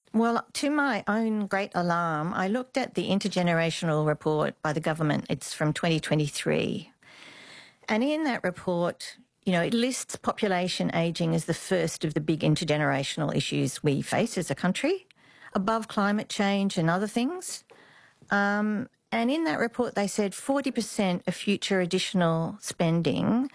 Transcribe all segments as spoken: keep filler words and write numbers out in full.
Well, to my own great alarm, I looked at the intergenerational report by the government. It's from twenty twenty-three. And in that report, you know, it lists population ageing as the first of the big intergenerational issues we face as a country, above climate change and other things. Um, and in that report, they said forty percent of future additional spending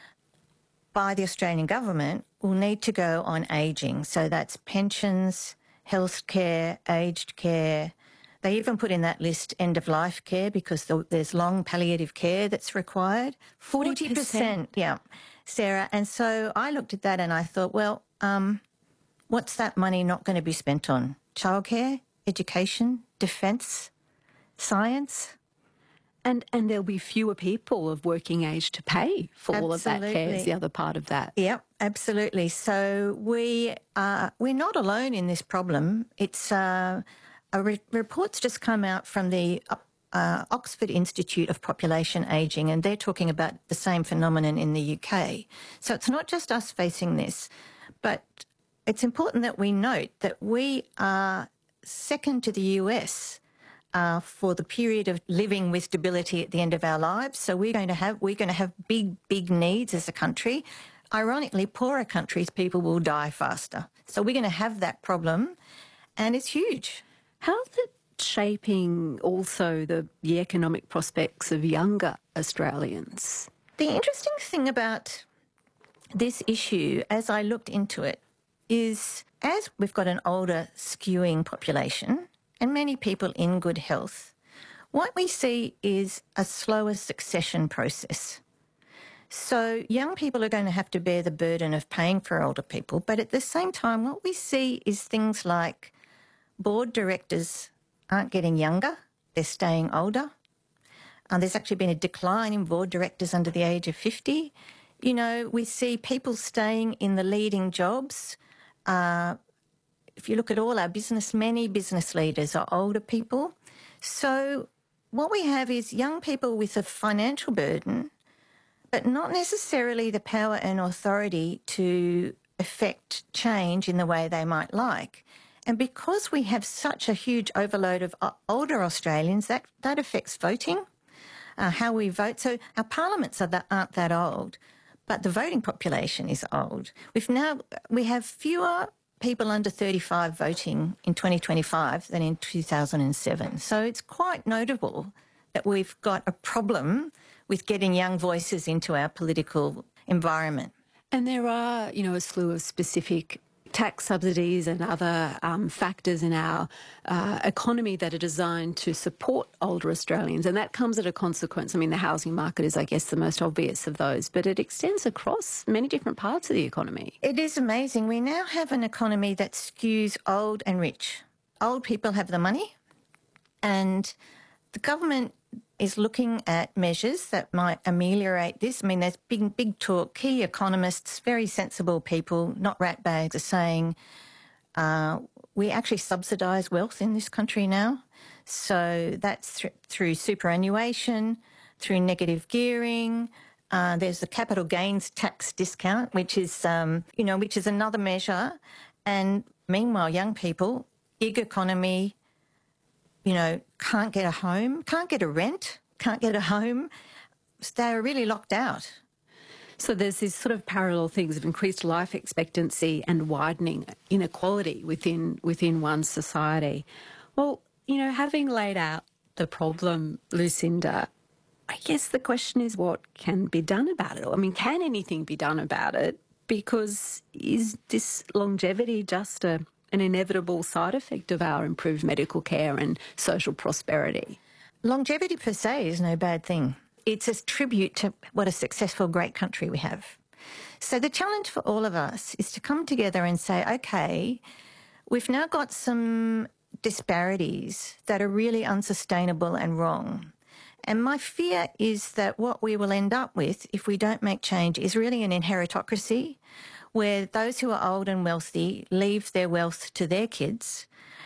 by the Australian government will need to go on ageing. So that's pensions, healthcare, aged care. They even put in that list end-of-life care because the, there's long palliative care that's required. forty percent, yeah, Sarah. And so I looked at that and I thought, well, um, what's that money not going to be spent on? Childcare, education, defence, science? And and there'll be fewer people of working age to pay for all of that care is the other part of that. Yep, absolutely. So we are, we're not alone in this problem. It's uh, a re- report's just come out from the uh, Oxford Institute of Population Ageing, and they're talking about the same phenomenon in the U K. So it's not just us facing this, but it's important that we note that we are second to the U S Uh, for the period of living with debility at the end of our lives. So we're going to have we're going to have big, big needs as a country. Ironically, poorer countries, people will die faster. So we're going to have that problem, and it's huge. How's it shaping also the, the economic prospects of younger Australians? The interesting thing about this issue, as I looked into it, is as we've got an older skewing population, and many people in good health, what we see is a slower succession process. So young people are going to have to bear the burden of paying for older people, but at the same time, what we see is things like board directors aren't getting younger, they're staying older. Uh, there's actually been a decline in board directors under the age of fifty. You know, we see people staying in the leading jobs. Uh, If you look at all our business, many business leaders are older people. So what we have is young people with a financial burden, but not necessarily the power and authority to affect change in the way they might like. And because we have such a huge overload of older Australians, that, that affects voting, uh, how we vote. So our parliaments are that, aren't that old, but the voting population is old. We've now, we have fewer people under thirty-five voting in twenty twenty-five than in two thousand seven. So it's quite notable that we've got a problem with getting young voices into our political environment. And there are, you know, a slew of specific tax subsidies and other um, factors in our uh, economy that are designed to support older Australians, and that comes at a consequence. I mean, the housing market is, I guess, the most obvious of those, but it extends across many different parts of the economy. It is amazing. We now have an economy that skews old and rich. Old people have the money, and the government is looking at measures that might ameliorate this. I mean, there's big, big talk. Key economists, very sensible people, not ratbags, are saying uh, we actually subsidise wealth in this country now. So that's th- through superannuation, through negative gearing. Uh, there's the capital gains tax discount, which is, um, you know, which is another measure. And meanwhile, young people, gig economy, you know, can't get a home, can't get a rent, can't get a home. They're really locked out. So there's these sort of parallel things of increased life expectancy and widening inequality within within one society. Well, you know, having laid out the problem, Lucinda, I guess the question is what can be done about it? I mean, can anything be done about it? Because is this longevity just a an inevitable side effect of our improved medical care and social prosperity? Longevity per se is no bad thing. It's a tribute to what a successful, great country we have. So the challenge for all of us is to come together and say, okay, we've now got some disparities that are really unsustainable and wrong. And my fear is that what we will end up with, if we don't make change, is really an inheritocracy, where those who are old and wealthy leave their wealth to their kids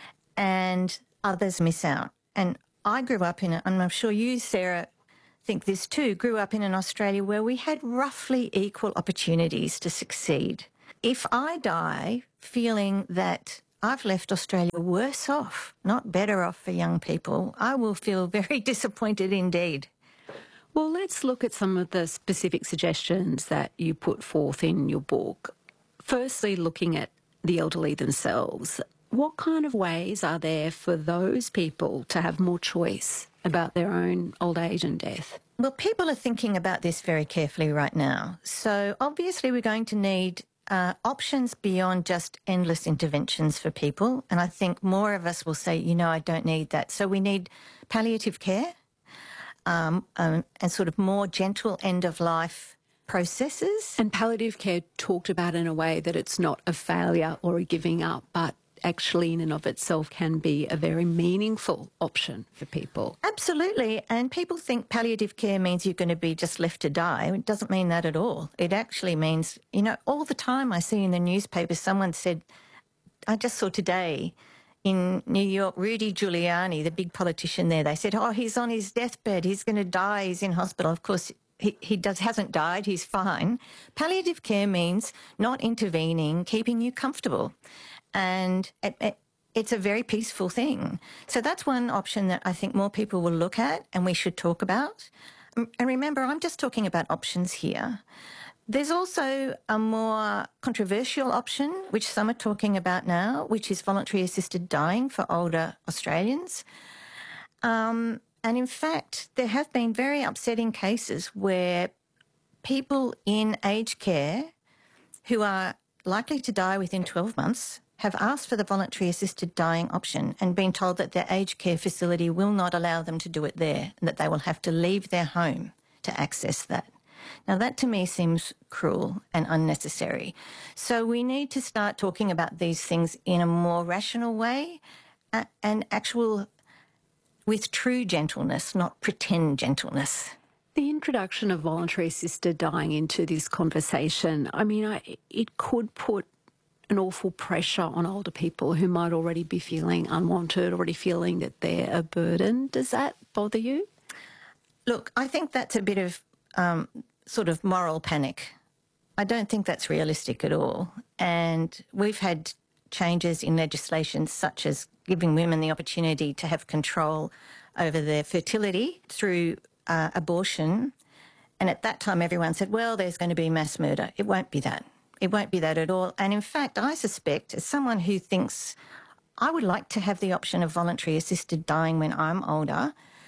and others miss out. And I grew up in, a, and I'm sure you, Sarah, think this too, grew up in an Australia where we had roughly equal opportunities to succeed. If I die feeling that I've left Australia worse off, not better off for young people, I will feel very disappointed indeed. Well, let's look at some of the specific suggestions that you put forth in your book. Firstly, looking at the elderly themselves, what kind of ways are there for those people to have more choice about their own old age and death? Well, people are thinking about this very carefully right now. So obviously we're going to need uh, options beyond just endless interventions for people. And I think more of us will say, you know, I don't need that. So we need palliative care um, um, and sort of more gentle end-of-life processes. And palliative care talked about in a way that it's not a failure or a giving up, but actually in and of itself can be a very meaningful option for people. Absolutely. And people think palliative care means you're going to be just left to die. It doesn't mean that at all. It actually means, you know, all the time I see in the newspaper someone said, I just saw today in New York, Rudy Giuliani, the big politician there, they said, oh, he's on his deathbed, he's going to die, he's in hospital. Of course, he, he does, hasn't died, he's fine. Palliative care means not intervening, keeping you comfortable. And it, it, it's a very peaceful thing. So that's one option that I think more people will look at and we should talk about. And remember, I'm just talking about options here. There's also a more controversial option, which some are talking about now, which is voluntary assisted dying for older Australians. Um, and in fact, there have been very upsetting cases where people in aged care who are likely to die within twelve months have asked for the voluntary assisted dying option and been told that their aged care facility will not allow them to do it there and that they will have to leave their home to access that. Now, that to me seems cruel and unnecessary. So we need to start talking about these things in a more rational way and actual, with true gentleness, not pretend gentleness. The introduction of voluntary assisted dying into this conversation, I mean, I, it could put an awful pressure on older people who might already be feeling unwanted, already feeling that they're a burden. Does that bother you? Look, I think that's a bit of um, sort of moral panic. I don't think that's realistic at all. And we've had changes in legislation such as giving women the opportunity to have control over their fertility through uh, abortion. And at that time, everyone said, well, there's going to be mass murder. It won't be that. It won't be that at all. And in fact, I suspect, as someone who thinks I would like to have the option of voluntary assisted dying when I'm older,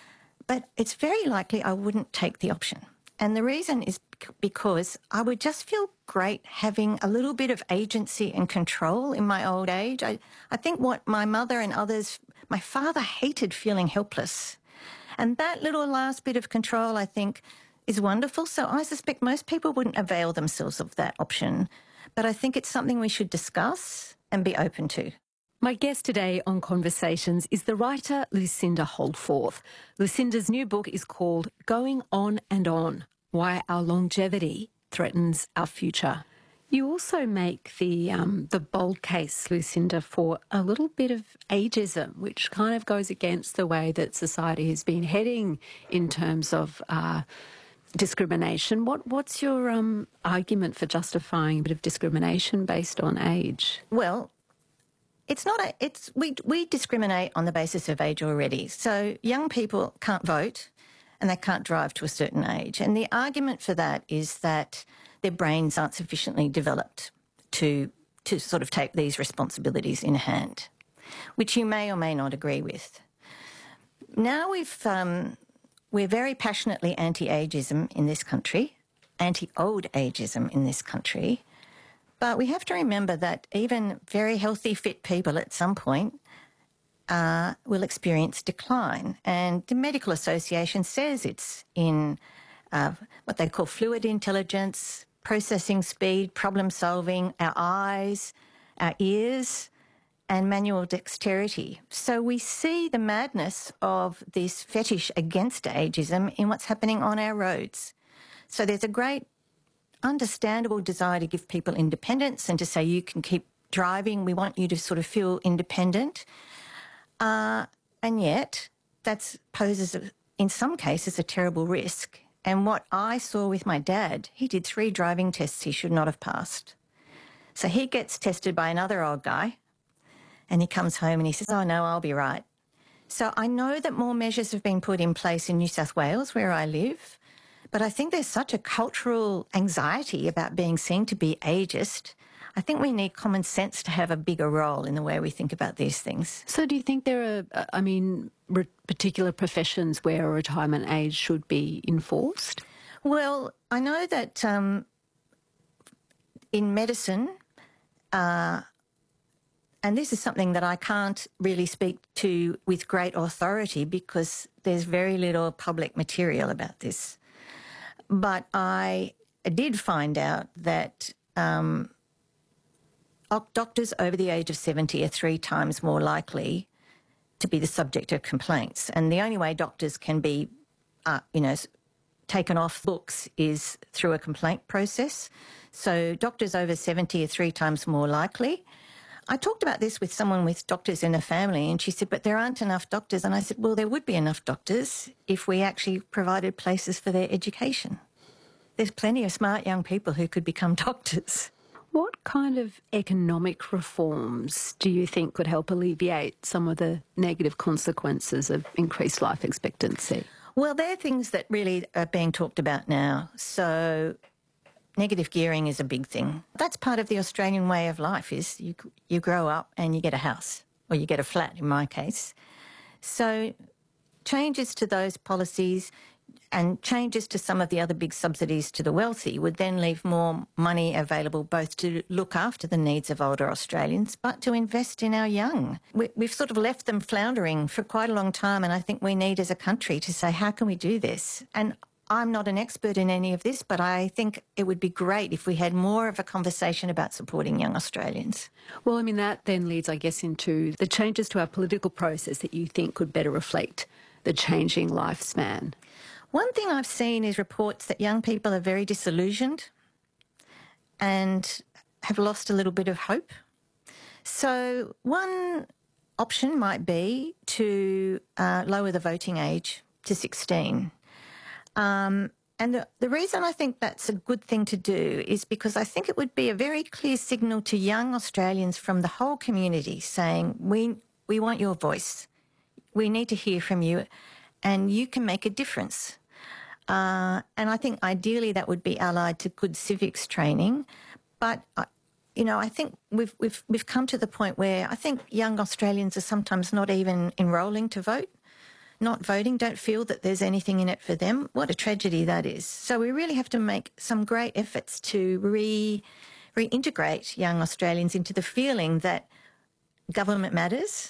but it's very likely I wouldn't take the option. And the reason is because I would just feel great having a little bit of agency and control in my old age. I, I think what my mother and others, my father hated feeling helpless. And that little last bit of control, I think, is wonderful. So I suspect most people wouldn't avail themselves of that option. But I think it's something we should discuss and be open to. My guest today on Conversations is the writer Lucinda Holdforth. Lucinda's new book is called Going On and On, Why Our Longevity Threatens Our Future. You also make the um, the bold case, Lucinda, for a little bit of ageism, which kind of goes against the way that society has been heading in terms of uh, discrimination. What What's your um, argument for justifying a bit of discrimination based on age? Well, it's not a, it's, we, we discriminate on the basis of age already. So young people can't vote and they can't drive to a certain age. And the argument for that is that their brains aren't sufficiently developed to, to sort of take these responsibilities in hand, which you may or may not agree with. Now we've, um, we're very passionately anti-ageism in this country, anti-old ageism in this country. But we have to remember that even very healthy, fit people at some point uh, will experience decline. And the Medical Association says it's in uh, what they call fluid intelligence, processing speed, problem solving, our eyes, our ears, and manual dexterity. So we see the madness of this fetish against ageism in what's happening on our roads. So there's a great understandable desire to give people independence and to say you can keep driving. We want you to sort of feel independent. Uh, and yet that poses, a, in some cases, a terrible risk. And what I saw with my dad, he did three driving tests he should not have passed. So he gets tested by another old guy and he comes home and he says, oh, no, I'll be right. So I know that more measures have been put in place in New South Wales, where I live, but I think there's such a cultural anxiety about being seen to be ageist. I think we need common sense to have a bigger role in the way we think about these things. So do you think there are, I mean, re- particular professions where a retirement age should be enforced? Well, I know that um, in medicine, uh, and this is something that I can't really speak to with great authority because there's very little public material about this. But I did find out that um, doctors over the age of seventy are three times more likely to be the subject of complaints. And the only way doctors can be, uh, you know, taken off books is through a complaint process. So doctors over seventy are three times more likely. I talked about this with someone with doctors in a family and she said, but there aren't enough doctors. And I said, well, there would be enough doctors if we actually provided places for their education. There's plenty of smart young people who could become doctors. What kind of economic reforms do you think could help alleviate some of the negative consequences of increased life expectancy? Well, they're things that really are being talked about now. So negative gearing is a big thing. That's part of the Australian way of life is you you grow up and you get a house, or you get a flat in my case. So changes to those policies and changes to some of the other big subsidies to the wealthy would then leave more money available both to look after the needs of older Australians but to invest in our young. We, we've sort of left them floundering for quite a long time, and I think we need as a country to say, how can we do this? And I'm not an expert in any of this, but I think it would be great if we had more of a conversation about supporting young Australians. Well, I mean, that then leads, I guess, into the changes to our political process that you think could better reflect the changing lifespan. One thing I've seen is reports that young people are very disillusioned and have lost a little bit of hope. So one option might be to uh, lower the voting age to sixteen. Um, and the, the reason I think that's a good thing to do is because I think it would be a very clear signal to young Australians from the whole community saying, we we want your voice. We need to hear from you and you can make a difference. Uh, and I think ideally that would be allied to good civics training. But, uh, you know, I think we've, we've, we've come to the point where I think young Australians are sometimes not even enrolling to vote. Not voting, don't feel that there's anything in it for them. What a tragedy that is. So we really have to make some great efforts to re, reintegrate young Australians into the feeling that government matters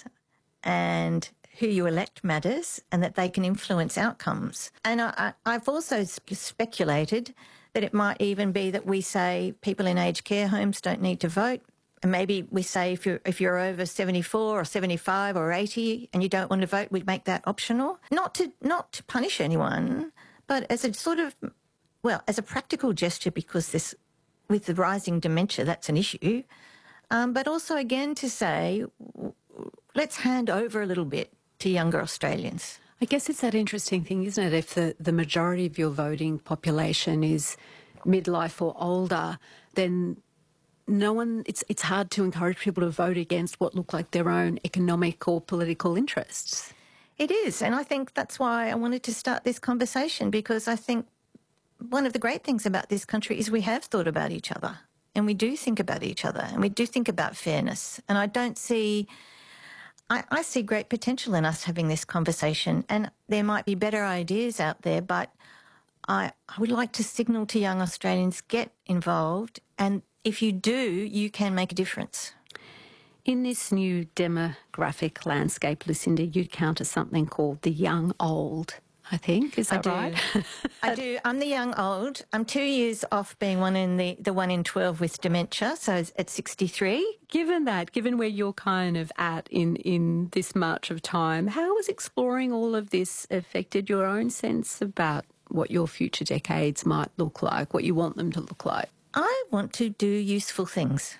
and who you elect matters and that they can influence outcomes. And I, I've also speculated that it might even be that we say people in aged care homes don't need to vote. And maybe we say if you're, if you're over seventy-four or seventy-five or eighty and you don't want to vote, we'd make that optional. Not to, not to punish anyone, but as a sort of, well, as a practical gesture, because this, with the rising dementia, that's an issue. Um, but also, again, to say, let's hand over a little bit to younger Australians. I guess it's that interesting thing, isn't it? If the, the majority of your voting population is midlife or older, then no one, it's it's hard to encourage people to vote against what look like their own economic or political interests. It is, and I think that's why I wanted to start this conversation, because I think one of the great things about this country is we have thought about each other, and we do think about each other, and we do think about fairness. And I don't see, I, I see great potential in us having this conversation, and there might be better ideas out there, but I, I would like to signal to young Australians, get involved, and if you do, you can make a difference. In this new demographic landscape, Lucinda, you'd counter something called the young old, I think. Is that I right? I do. I'm the young old. I'm two years off being one in the, the one in twelve with dementia, so at sixty-three. Given that, given where you're kind of at in, in this march of time, how has exploring all of this affected your own sense about what your future decades might look like, what you want them to look like? I want to do useful things.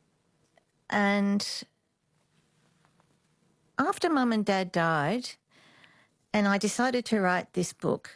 And after Mum and Dad died, and I decided to write this book,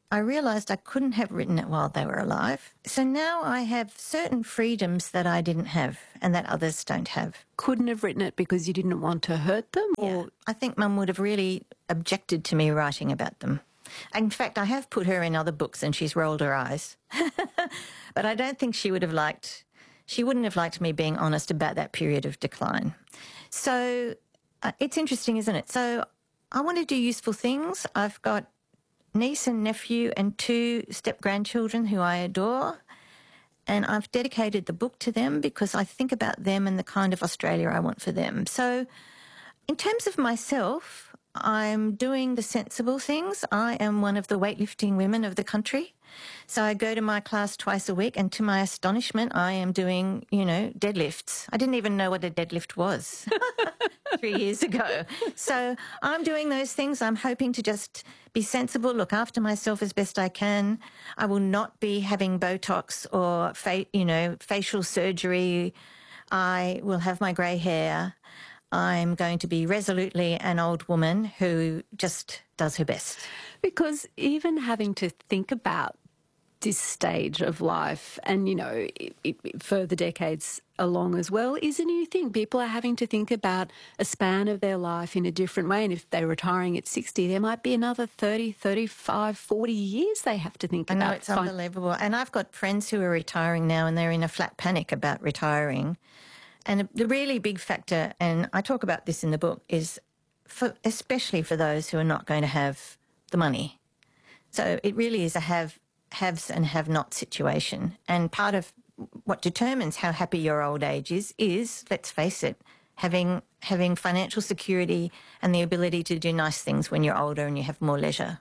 I realised I couldn't have written it while they were alive. So now I have certain freedoms that I didn't have and that others don't have. Couldn't have written it because you didn't want to hurt them? Yeah. Or I think Mum would have really objected to me writing about them. In fact, I have put her in other books and she's rolled her eyes. But I don't think she would have liked, she wouldn't have liked me being honest about that period of decline. So uh, it's interesting, isn't it? So I want to do useful things. I've got niece and nephew and two step-grandchildren who I adore, and I've dedicated the book to them because I think about them and the kind of Australia I want for them. So in terms of myself, I'm doing the sensible things. I am one of the weightlifting women of the country. So I go to my class twice a week, and to my astonishment, I am doing, you know, deadlifts. I didn't even know what a deadlift was three years ago. So I'm doing those things. I'm hoping to just be sensible, look after myself as best I can. I will not be having Botox or, fa- you know, facial surgery. I will have my grey hair. I'm going to be resolutely an old woman who just does her best. because even having to think about this stage of life and, you know, it, it, further decades along as well is a new thing. People are having to think about a span of their life in a different way. And if they're retiring at sixty, there might be another thirty, thirty-five, forty years they have to think I about. know, it's unbelievable. And I've got friends who are retiring now and they're in a flat panic about retiring. And the really big factor, and I talk about this in the book, is for, especially for those who are not going to have the money. So it really is a have haves and have-not situation. And part of what determines how happy your old age is, is, let's face it, having having financial security and the ability to do nice things when you're older and you have more leisure.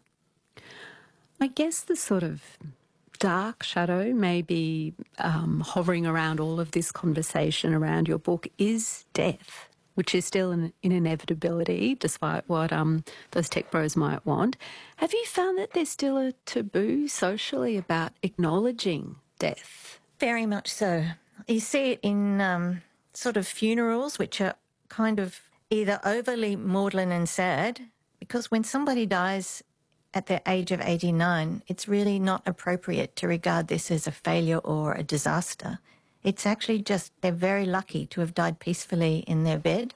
I guess the sort of dark shadow maybe um, hovering around all of this conversation around your book is death, which is still an, an inevitability despite what um, those tech bros might want. Have you found that there's still a taboo socially about acknowledging death? Very much so. You see it in um, sort of funerals, which are kind of either overly maudlin and sad, because when somebody dies at the age of eighty-nine, it's really not appropriate to regard this as a failure or a disaster. It's actually just they're very lucky to have died peacefully in their bed.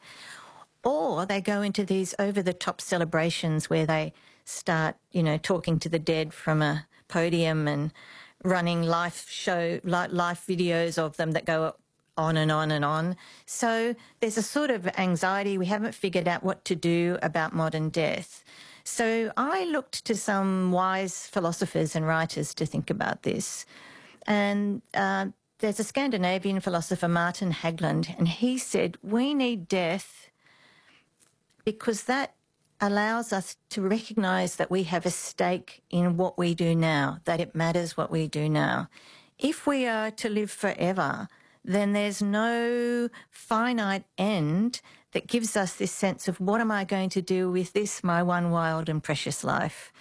Or they go into these over-the-top celebrations where they start, you know, talking to the dead from a podium and running live show, live videos of them that go on and on and on. So there's a sort of anxiety. We haven't figured out what to do about modern death. So I looked to some wise philosophers and writers to think about this. And uh, there's a Scandinavian philosopher, Martin Hägglund, and he said, we need death because that allows us to recognise that we have a stake in what we do now, that it matters what we do now. If we are to live forever, then there's no finite end that gives us this sense of what am I going to do with this, my one wild and precious life.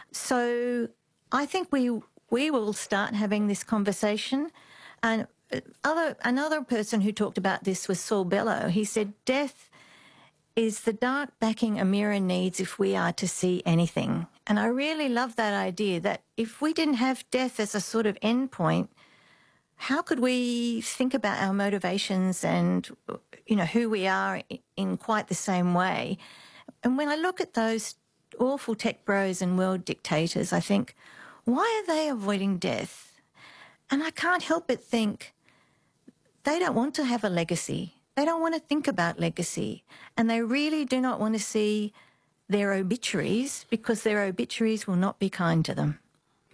So I think we we will start having this conversation. And other another person who talked about this was Saul Bellow. He said, death is the dark backing a mirror needs if we are to see anything. And I really love that idea that if we didn't have death as a sort of end point, how could we think about our motivations and, you know, who we are in quite the same way? And when I look at those awful tech bros and world dictators, I think, why are they avoiding death? And I can't help but think they don't want to have a legacy. They don't want to think about legacy. And they really do not want to see their obituaries because their obituaries will not be kind to them.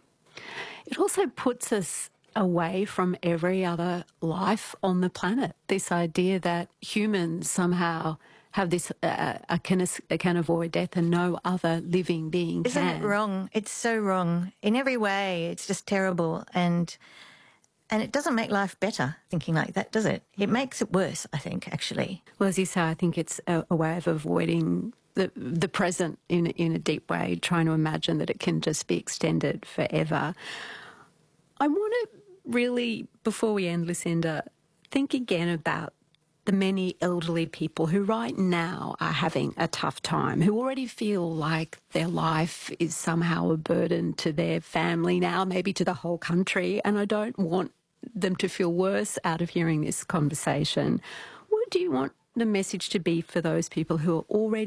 It also puts us away from every other life on the planet. This idea that humans somehow have this, uh, uh, can, uh, can avoid death and no other living being Isn't can. Isn't it wrong? It's so wrong. In every way, it's just terrible. And and it doesn't make life better thinking like that, does it? It makes it worse, I think, actually. Well, as you say, I think it's a, a way of avoiding the the present in, in a deep way, trying to imagine that it can just be extended forever. I want to really, before we end, Lucinda, think again about the many elderly people who right now are having a tough time, who already feel like their life is somehow a burden to their family now, maybe to the whole country, and I don't want them to feel worse out of hearing this conversation. What do you want the message to be for those people who are already